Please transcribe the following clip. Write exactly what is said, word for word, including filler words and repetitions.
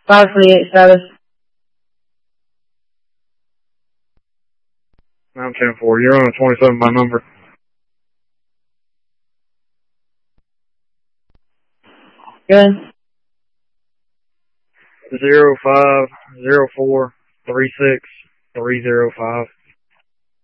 five forty-eight status. nine ten four, you're on a twenty-seven by number. Good. Zero five zero four three six three zero five.